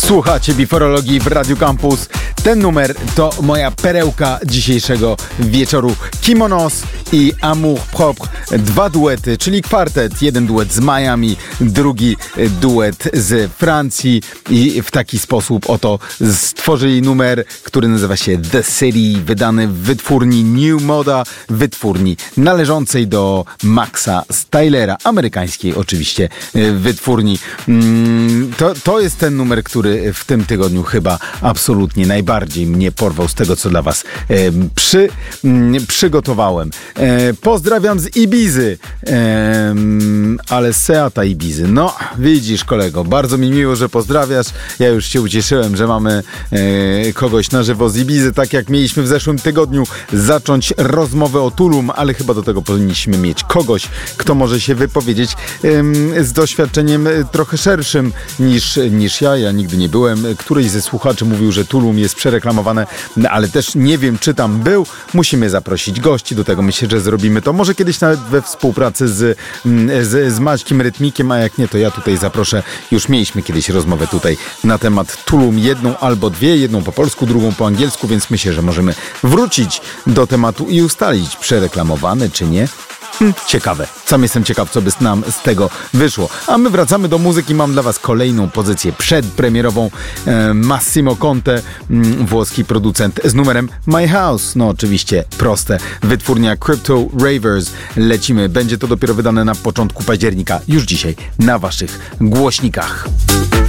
Słuchacie Biforologii w Radio Campus. Ten numer to moja perełka dzisiejszego wieczoru. Kimonos i Amour Propre. Dwa duety, czyli kwartet. Jeden duet z Miami, drugi duet z Francji. I w taki sposób oto stworzyli numer, który nazywa się The City, wydany w wytwórni New Moda, wytwórni należącej do Maxa Stylera, amerykańskiej oczywiście wytwórni. To jest ten numer, który w tym tygodniu chyba absolutnie najbardziej mnie porwał z tego, co dla was przygotowałem. Pozdrawiam z Ibizy, ale z Seata Ibizy. No, widzisz, kolego, bardzo mi miło, że pozdrawiasz. Ja już się ucieszyłem, że mamy kogoś na żywo z Ibizy, tak jak mieliśmy w zeszłym tygodniu zacząć rozmowę o Tulum, ale chyba do tego powinniśmy mieć kogoś, kto może się wypowiedzieć z doświadczeniem trochę szerszym niż ja. Ja nigdy nie byłem. Któryś ze słuchaczy mówił, że Tulum jest przereklamowane, ale też nie wiem, czy tam był. Musimy zaprosić gości do tego. Myślę, że zrobimy to. Może kiedyś nawet we współpracy z Maćkiem Rytmikiem, a jak nie, to ja tutaj zaproszę. Już mieliśmy kiedyś rozmowę tutaj na temat Tulum. Jedną albo dwie. Jedną po polsku, drugą po angielsku, więc myślę, że możemy wrócić do tematu i ustalić, przereklamowane czy nie. Ciekawe. Sam jestem ciekaw, co by nam z tego wyszło. A my wracamy do muzyki. Mam dla was kolejną pozycję przedpremierową. Massimo Conte, włoski producent z numerem My House. No oczywiście proste. Wytwórnia Crypto Ravers. Lecimy. Będzie to dopiero wydane na początku października. Już dzisiaj na waszych głośnikach.